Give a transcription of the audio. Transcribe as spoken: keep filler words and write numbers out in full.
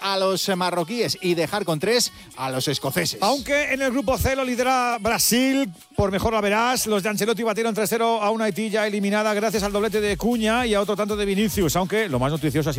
a los marroquíes y dejar con tres a los escoceses. Aunque en el grupo C lo lidera Brasil, por mejor la verás, los de Ancelotti batieron tres cero a una Haití ya eliminada gracias al doblete de Cuña y a otro tanto de Vinicius, aunque lo más noticioso ha sido